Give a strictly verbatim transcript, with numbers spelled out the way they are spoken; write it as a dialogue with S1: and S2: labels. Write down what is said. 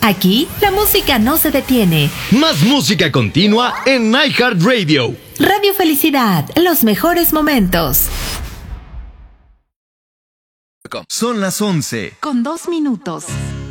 S1: Aquí, la música no se detiene.
S2: Más música continua en iHeartRadio.
S1: Radio Felicidad, los mejores momentos.
S3: Son las once.
S1: Con dos minutos.